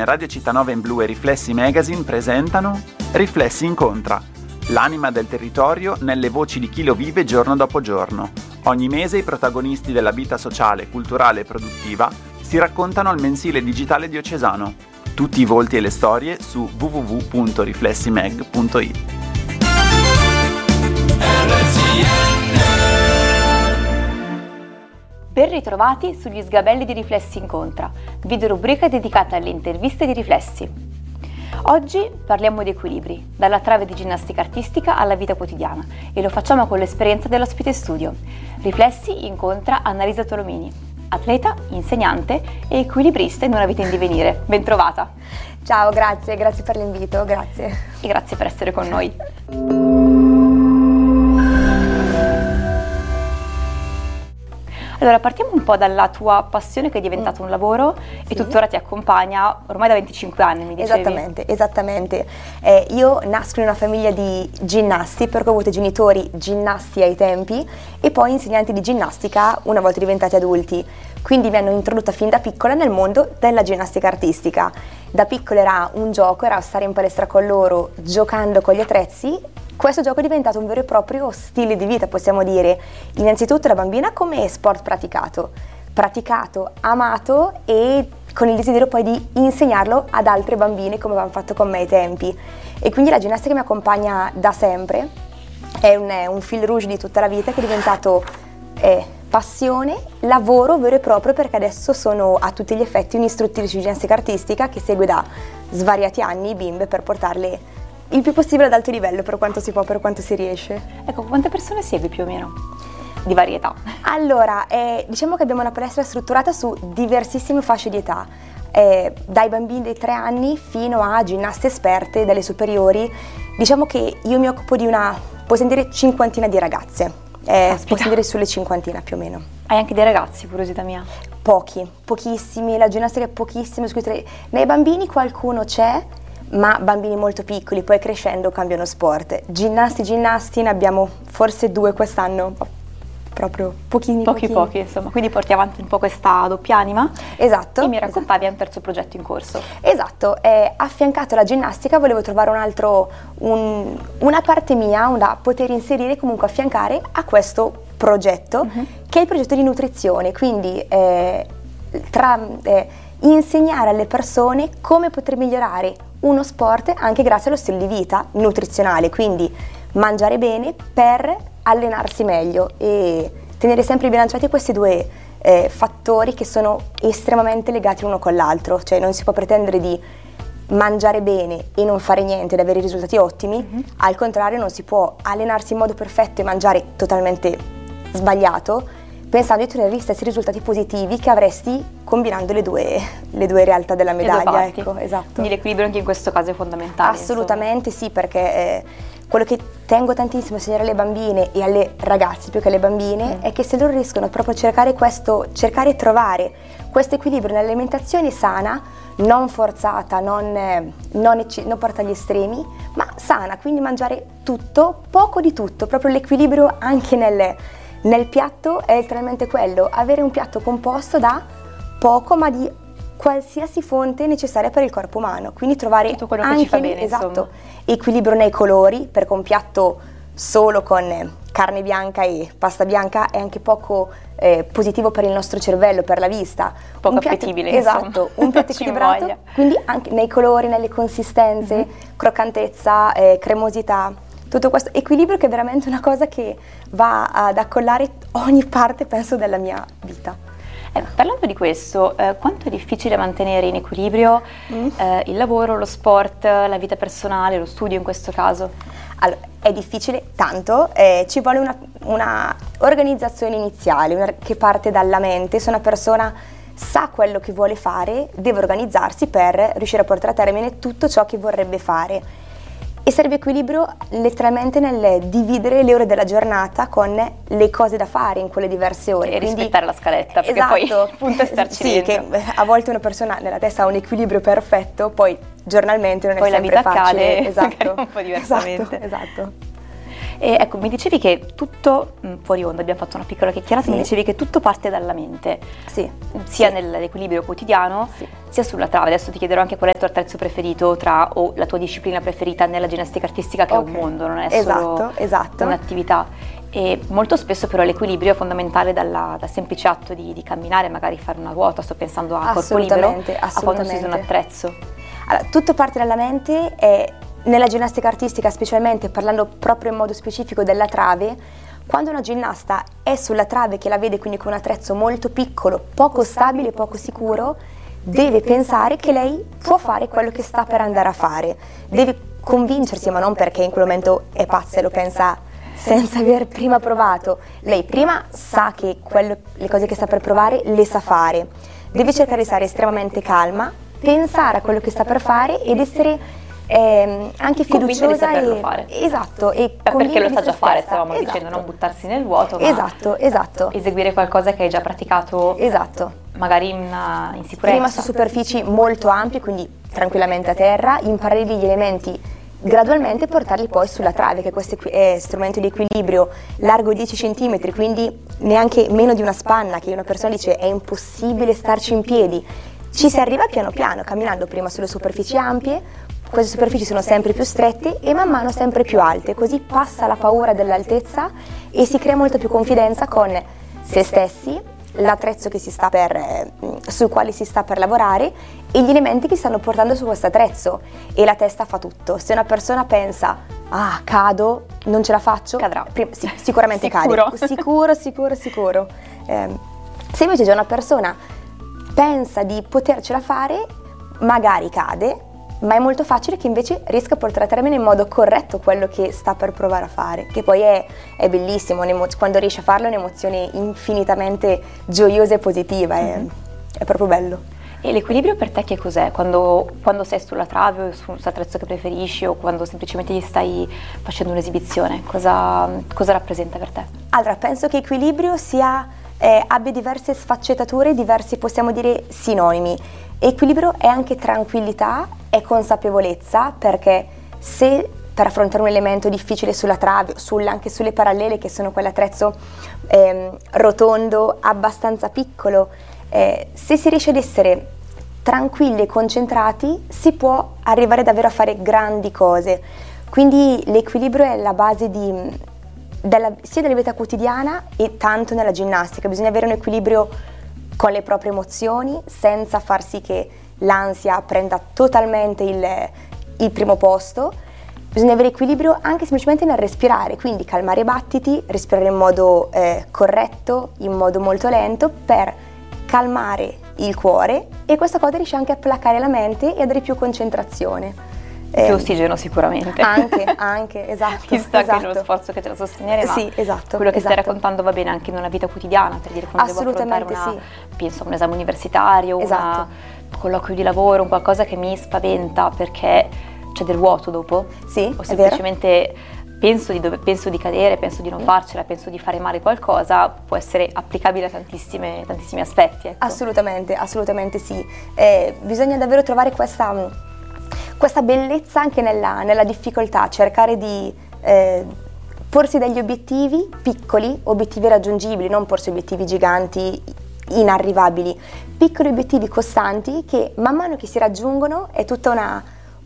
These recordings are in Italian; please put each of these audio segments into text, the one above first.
insieme Radio Città in Blu e Riflessi Magazine presentano Riflessi Incontra, l'anima del territorio nelle voci di chi lo vive giorno dopo giorno. Ogni mese i protagonisti della vita sociale, culturale e produttiva si raccontano al mensile digitale diocesano. Tutti i volti e le storie su www.riflessimag.it. Ben ritrovati sugli sgabelli di Riflessi Incontra, video rubrica dedicata alle interviste di Riflessi. Oggi parliamo di equilibri, dalla trave di ginnastica artistica alla vita quotidiana, e lo facciamo con l'esperienza dell'ospite studio. Riflessi incontra Annalisa Tolomini, atleta, insegnante e equilibrista in una vita in divenire. Ben trovata! Ciao, grazie per l'invito, grazie. E grazie per essere con noi. Allora, partiamo un po' dalla tua passione che è diventata un lavoro e tuttora ti accompagna ormai da 25 anni, mi dicevi? Esattamente. Io nasco in una famiglia di ginnasti perché ho avuto genitori ginnasti ai tempi e poi insegnanti di ginnastica una volta diventati adulti. Quindi mi hanno introdotta fin da piccola nel mondo della ginnastica artistica. Da piccola era un gioco, era stare in palestra con loro giocando con gli attrezzi. Questo gioco è diventato un vero e proprio stile di vita, possiamo dire. Innanzitutto da bambina come sport praticato, amato e con il desiderio poi di insegnarlo ad altre bambine come avevano fatto con me ai tempi. E quindi la ginnastica mi accompagna da sempre, è un fil rouge di tutta la vita che è diventato passione, lavoro vero e proprio, perché adesso sono a tutti gli effetti un'istruttrice di ginnastica artistica che segue da svariati anni bimbe per portarle il più possibile ad alto livello, per quanto si può, per quanto si riesce. Ecco, quante persone segui più o meno? Di varietà? Allora, diciamo che abbiamo una palestra strutturata su diversissime fasce di età, dai bambini dei 3 anni fino a ginnaste esperte dalle superiori. Diciamo che io mi occupo di possiamo dire, cinquantina di ragazze, possiamo dire sulle cinquantina più o meno. Hai anche dei ragazzi, curiosità mia? Pochissimi, la ginnastica è pochissima, nei bambini qualcuno c'è, ma bambini molto piccoli, poi crescendo cambiano sport. Ginnasti ne abbiamo forse 2 quest'anno, proprio pochi, insomma. Quindi porti avanti un po' questa doppia anima. Esatto. E mi raccontavi un terzo progetto in corso. Esatto, affiancato alla ginnastica volevo trovare una parte mia da poter inserire, comunque affiancare a questo progetto, che è il progetto di nutrizione, quindi insegnare alle persone come poter migliorare uno sport anche grazie allo stile di vita nutrizionale, quindi mangiare bene per allenarsi meglio e tenere sempre bilanciati questi 2 fattori che sono estremamente legati l'uno con l'altro, cioè non si può pretendere di mangiare bene e non fare niente ed avere risultati ottimi, al contrario non si può allenarsi in modo perfetto e mangiare totalmente sbagliato pensando di ottenere gli stessi risultati positivi che avresti combinando le due realtà della medaglia. Ecco, esatto. Quindi l'equilibrio anche in questo caso è fondamentale. Assolutamente sì, perché quello che tengo tantissimo a insegnare alle bambine e alle ragazze più che alle bambine è che se loro riescono proprio a cercare e trovare questo equilibrio nell'alimentazione sana, non forzata, non porta agli estremi, ma sana, quindi mangiare tutto, poco di tutto, proprio l'equilibrio anche nel piatto è letteralmente quello, avere un piatto composto da poco ma di qualsiasi fonte necessaria per il corpo umano, quindi trovare tutto quello anche che ci fa bene, esatto, equilibrio nei colori, perché un piatto solo con carne bianca e pasta bianca è anche poco positivo per il nostro cervello, per la vista. Poco appetibile, esatto, un piatto equilibrato, quindi anche nei colori, nelle consistenze, croccantezza, cremosità. Tutto questo equilibrio che è veramente una cosa che va ad accollare ogni parte, penso, della mia vita. Parlando di questo, quanto è difficile mantenere in equilibrio il lavoro, lo sport, la vita personale, lo studio in questo caso? Allora, è difficile tanto, ci vuole una organizzazione iniziale che parte dalla mente. Se una persona sa quello che vuole fare, deve organizzarsi per riuscire a portare a termine tutto ciò che vorrebbe fare. E serve equilibrio letteralmente nel dividere le ore della giornata con le cose da fare in quelle diverse ore. E rispettare la scaletta, perché esatto, poi il punto è starci dentro. Sì, che a volte una persona nella testa ha un equilibrio perfetto, poi giornalmente non poi è sempre facile. Poi la vita esatto, accade un po' diversamente. Esatto. E ecco, mi dicevi che tutto, fuori onda abbiamo fatto una piccola chiacchierata, mi dicevi che tutto parte dalla mente, sia nell'equilibrio quotidiano, sia sulla trave. Adesso ti chiederò anche qual è il tuo attrezzo preferito o la tua disciplina preferita nella ginnastica artistica, che è un mondo, non è solo un'attività. E molto spesso però l'equilibrio è fondamentale dal semplice atto di camminare, magari fare una ruota, sto pensando a corpo libero, a quando si usa un attrezzo. Allora, tutto parte dalla mente e nella ginnastica artistica, specialmente parlando proprio in modo specifico della trave, quando una ginnasta è sulla trave, che la vede quindi con un attrezzo molto piccolo, poco stabile, poco sicuro, deve pensare che lei può fare quello che sta per andare a fare. Deve convincersi, ma non perché in quel momento è pazza e lo pensa senza aver prima provato. Lei prima sa che le cose che sta per provare le sa fare. Deve cercare di stare estremamente calma, pensare a quello che sta per fare ed essere anche fiduciosa di saperlo fare. Esatto, e perché lo sa già fare, stavamo dicendo, non buttarsi nel vuoto, ma eseguire qualcosa che hai già praticato, magari in sicurezza. Prima su superfici molto ampie, quindi tranquillamente a terra, imparare gli elementi, gradualmente portarli poi sulla trave, che questo è strumento di equilibrio largo 10 cm, quindi neanche meno di una spanna, che una persona dice è impossibile starci in piedi. Ci si arriva piano piano, camminando prima sulle superfici ampie. Queste superfici sono sempre più strette e man mano sempre più alte, così passa la paura dell'altezza e si crea molta più confidenza con se stessi, l'attrezzo sul quale si sta per lavorare e gli elementi che stanno portando su questo attrezzo, e la testa fa tutto. Se una persona pensa cado, non ce la faccio, cadrà. Sicuramente cade. Sicuro. Se invece già una persona pensa di potercela fare, magari cade, ma è molto facile che invece riesca a portare a termine in modo corretto quello che sta per provare a fare, che poi è bellissimo, quando riesce a farlo è un'emozione infinitamente gioiosa e positiva, è proprio bello. E l'equilibrio per te che cos'è? Quando sei sulla trave o su un attrezzo che preferisci, o quando semplicemente gli stai facendo un'esibizione, cosa rappresenta per te? Allora, penso che equilibrio abbia diverse sfaccettature, diversi, possiamo dire, sinonimi. Equilibrio è anche tranquillità, è consapevolezza, perché se per affrontare un elemento difficile sulla trave, anche sulle parallele, che sono quell'attrezzo rotondo, abbastanza piccolo, se si riesce ad essere tranquilli e concentrati, si può arrivare davvero a fare grandi cose. Quindi l'equilibrio è la base sia della vita quotidiana e tanto nella ginnastica. Bisogna avere un equilibrio con le proprie emozioni, senza far sì che l'ansia prenda totalmente il primo posto. Bisogna avere equilibrio anche semplicemente nel respirare, quindi calmare i battiti, respirare in modo corretto, in modo molto lento, per calmare il cuore, e questa cosa riesce anche a placare la mente e a dare più concentrazione. Più ossigeno sicuramente. Anche, esatto. Chissà che lo sforzo che c'è da sostenere, ma quello che stai raccontando va bene anche in una vita quotidiana, per dire, quando devo affrontare penso a un esame universitario, un colloquio di lavoro, un qualcosa che mi spaventa perché c'è del vuoto dopo, o semplicemente penso di cadere, penso di non farcela, penso di fare male qualcosa, può essere applicabile a tantissimi aspetti. Ecco. Assolutamente sì. Bisogna davvero trovare questa bellezza anche nella difficoltà, cercare di porsi degli obiettivi piccoli, obiettivi raggiungibili, non porsi obiettivi giganti, inarrivabili, piccoli obiettivi costanti che man mano che si raggiungono è tutta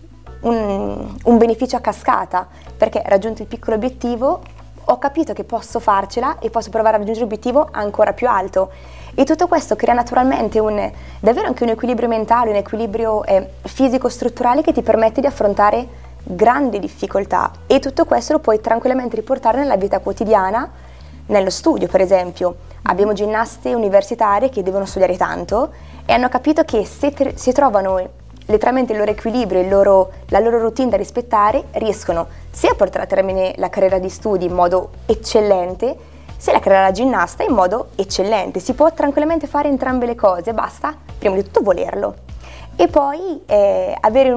un beneficio a cascata, perché raggiunto il piccolo obiettivo ho capito che posso farcela e posso provare a raggiungere l'obiettivo ancora più alto, e tutto questo crea naturalmente davvero anche un equilibrio mentale, un equilibrio fisico-strutturale che ti permette di affrontare grandi difficoltà, e tutto questo lo puoi tranquillamente riportare nella vita quotidiana, nello studio. Per esempio abbiamo ginnaste universitarie che devono studiare tanto e hanno capito che se trovano letteralmente il loro equilibrio, la loro routine da rispettare, riescono sia a portare a termine la carriera di studi in modo eccellente, sia la carriera da ginnasta in modo eccellente. Si può tranquillamente fare entrambe le cose, basta prima di tutto volerlo e poi avere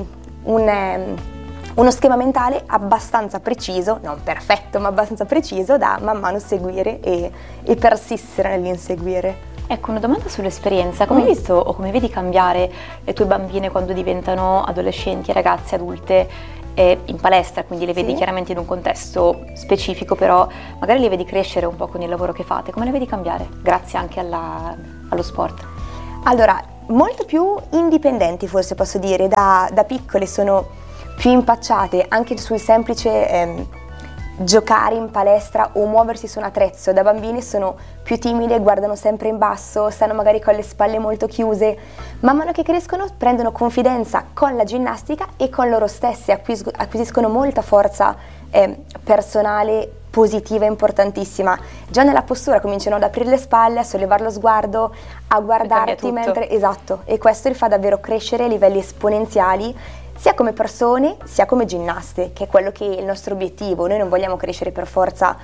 uno schema mentale abbastanza preciso, non perfetto ma abbastanza preciso, da man mano seguire e persistere nell'inseguire. Ecco, una domanda sull'esperienza: come hai visto o come vedi cambiare le tue bambine quando diventano adolescenti, ragazze, adulte, in palestra, quindi le vedi Sì. chiaramente in un contesto specifico, però magari le vedi crescere un po' con il lavoro che fate, come le vedi cambiare? Grazie anche allo sport. Allora, molto più indipendenti forse posso dire, da piccole sono più impacciate anche sul semplice giocare in palestra o muoversi su un attrezzo. Da bambini sono più timide, guardano sempre in basso, stanno magari con le spalle molto chiuse. Man mano che crescono prendono confidenza con la ginnastica e con loro stesse, acquisiscono molta forza personale positiva, importantissima. Già nella postura cominciano ad aprire le spalle, a sollevare lo sguardo, a guardarti mentre... Esatto, e questo li fa davvero crescere a livelli esponenziali, sia come persone, sia come ginnaste, che è quello che è il nostro obiettivo. Noi non vogliamo crescere per forza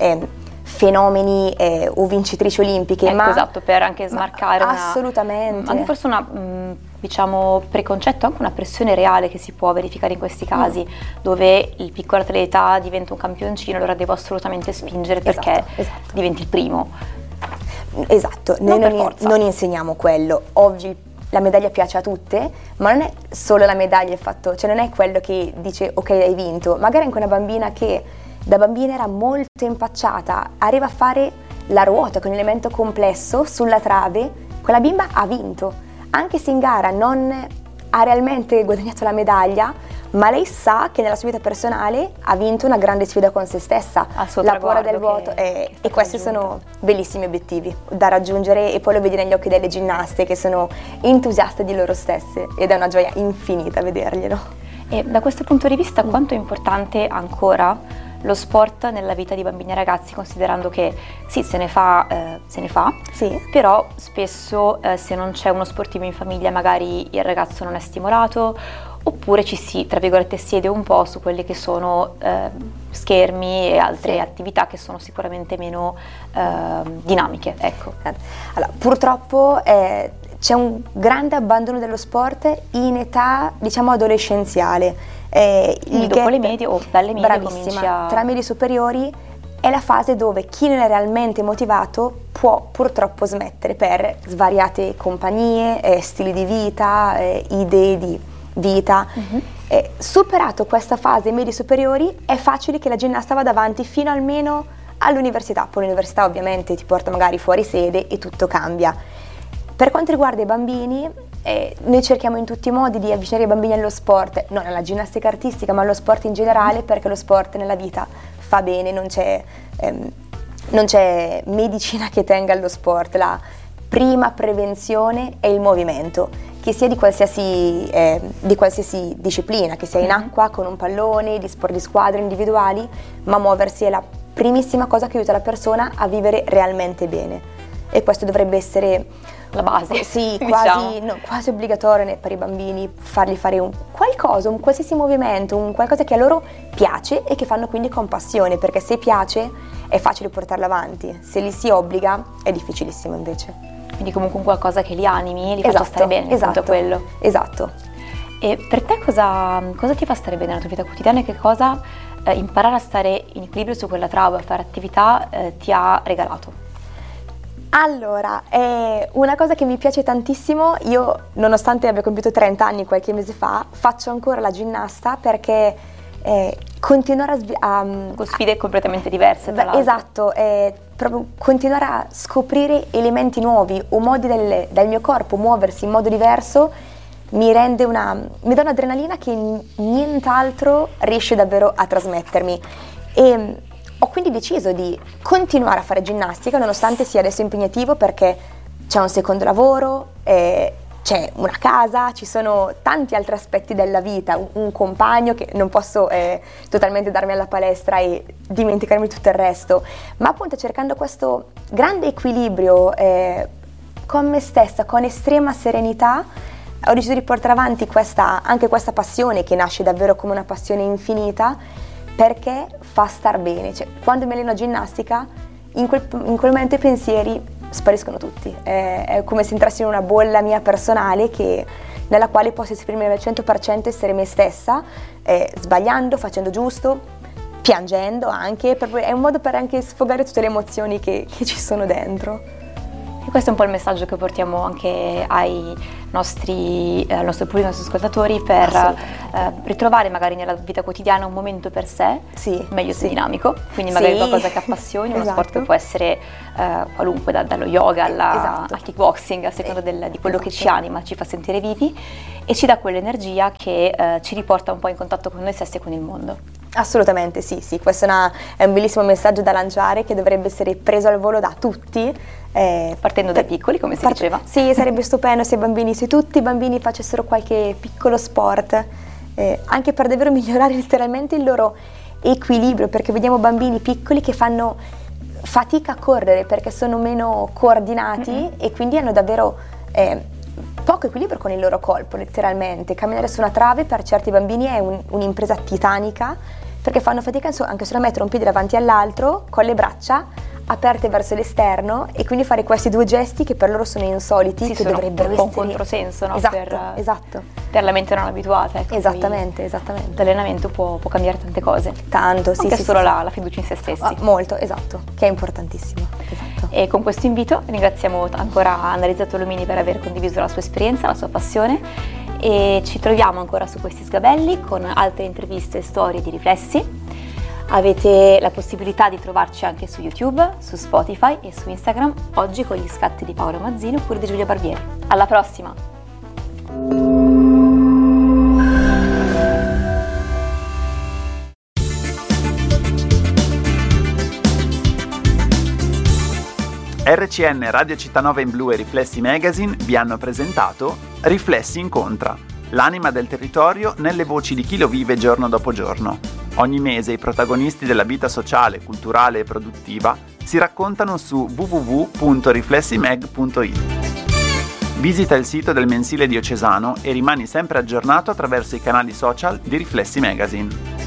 fenomeni o vincitrici olimpiche, Ecco, ma... esatto, per anche smarcare assolutamente. anche forse diciamo, preconcetto, anche una pressione reale che si può verificare in questi casi, dove il piccolo atleta diventa un campioncino, allora devo assolutamente spingere perché Esatto. diventi il primo. Esatto, Non noi per forza. non insegniamo quello. Ovvio, la medaglia piace a tutte, ma non è solo la medaglia il fatto, cioè non è quello che dice ok, hai vinto. Magari anche una bambina che da bambina era molto impacciata, arriva a fare la ruota con un elemento complesso sulla trave, quella bimba ha vinto. Anche se in gara non ha realmente guadagnato la medaglia, ma lei sa che nella sua vita personale ha vinto una grande sfida con se stessa, Al suo la paura del traguardo vuoto, che è e questi stato sono bellissimi obiettivi da raggiungere, e poi lo vedi negli occhi delle ginnaste che sono entusiaste di loro stesse ed è una gioia infinita vederglielo. E da questo punto di vista quanto è importante ancora lo sport nella vita di bambini e ragazzi, considerando che sì, se ne fa, Sì. però spesso se non c'è uno sportivo in famiglia magari il ragazzo non è stimolato, oppure ci si, tra virgolette, siede un po' su quelli che sono schermi e altre attività che sono sicuramente meno dinamiche, ecco. Allora, purtroppo c'è un grande abbandono dello sport in età, diciamo, adolescenziale. Quindi dopo le medie o dalle medie bravissima, comincia... tra medie superiori è la fase dove chi non è realmente motivato può purtroppo smettere per svariate compagnie, stili di vita, idee di vita. Superato questa fase medie superiori è facile che la ginnasta vada avanti fino almeno all'università. Poi l'università ovviamente ti porta magari fuori sede e tutto cambia. Per quanto riguarda i bambini, noi cerchiamo in tutti i modi di avvicinare i bambini allo sport, non alla ginnastica artistica ma allo sport in generale, perché lo sport nella vita fa bene, non c'è medicina che tenga allo sport. La prima prevenzione è il movimento, che sia di qualsiasi disciplina, che sia in acqua, con un pallone, di sport di squadra, individuali, ma muoversi è la primissima cosa che aiuta la persona a vivere realmente bene, e questo dovrebbe essere la base, sì, diciamo. quasi obbligatorio per i bambini, fargli fare un qualsiasi movimento, un qualcosa che a loro piace e che fanno quindi con passione, perché se piace è facile portarlo avanti, se li si obbliga è difficilissimo invece. Quindi comunque un qualcosa che li animi, li faccia stare bene, esatto, è quello. Esatto. E per te cosa ti fa stare bene nella tua vita quotidiana, e che cosa imparare a stare in equilibrio su quella trave, a fare attività ti ha regalato? Allora, una cosa che mi piace tantissimo, io nonostante abbia compiuto 30 anni qualche mese fa, faccio ancora la ginnasta perché continuare con sfide completamente diverse, tra l'altro. Esatto, proprio continuare a scoprire elementi nuovi o modi del mio corpo muoversi in modo diverso mi dà un'adrenalina che nient'altro riesce davvero a trasmettermi. E ho quindi deciso di continuare a fare ginnastica nonostante sia adesso impegnativo, perché c'è un secondo lavoro, c'è una casa, ci sono tanti altri aspetti della vita, un compagno che non posso totalmente darmi alla palestra e dimenticarmi tutto il resto, ma appunto cercando questo grande equilibrio con me stessa, con estrema serenità, ho deciso di portare avanti anche questa passione che nasce davvero come una passione infinita, perché fa star bene. Cioè, quando mi alleno a ginnastica, in quel momento i pensieri spariscono tutti. È come se entrassi in una bolla mia personale nella quale posso esprimermi al 100%, essere me stessa, sbagliando, facendo giusto, piangendo anche. È un modo per anche sfogare tutte le emozioni che ci sono dentro. E questo è un po' il messaggio che portiamo anche ai al nostro pubblico, ai nostri ascoltatori, per ritrovare magari nella vita quotidiana un momento per sé, meglio se dinamico, quindi magari qualcosa che appassioni, uno sport che può essere qualunque, dallo yoga al kickboxing, a seconda di quello che ci anima, ci fa sentire vivi e ci dà quell'energia che ci riporta un po' in contatto con noi stessi e con il mondo. Assolutamente sì, questo è un bellissimo messaggio da lanciare che dovrebbe essere preso al volo da tutti. Partendo dai piccoli, come si diceva. Sì, sarebbe stupendo se tutti i bambini facessero qualche piccolo sport, anche per davvero migliorare letteralmente il loro equilibrio, perché vediamo bambini piccoli che fanno fatica a correre perché sono meno coordinati e quindi hanno davvero poco equilibrio con il loro corpo, letteralmente. Camminare su una trave per certi bambini è un'impresa titanica, perché fanno fatica anche solo a mettere un piede davanti all'altro con le braccia aperte verso l'esterno e quindi fare questi due gesti che per loro sono insoliti, che dovrebbero essere un controsenso, no? Esatto. Per la mente non abituata. Ecco, Esattamente. L'allenamento può cambiare tante cose. Tanto, sì. Anche solo la fiducia in se stessi. Molto, esatto, che è importantissimo. Esatto. E con questo invito ringraziamo ancora Annalisa Tolomini per aver condiviso la sua esperienza, la sua passione, e ci troviamo ancora su questi sgabelli con altre interviste e storie di riflessi. Avete la possibilità di trovarci anche su YouTube, su Spotify e su Instagram, oggi con gli scatti di Paolo Mazzino oppure di Giulia Barbieri. Alla prossima! RCN Radio Città Nova in Blu e Riflessi Magazine vi hanno presentato Riflessi Incontra, l'anima del territorio nelle voci di chi lo vive giorno dopo giorno. Ogni mese i protagonisti della vita sociale, culturale e produttiva si raccontano su www.riflessimag.it. Visita il sito del mensile diocesano e rimani sempre aggiornato attraverso i canali social di Riflessi Magazine.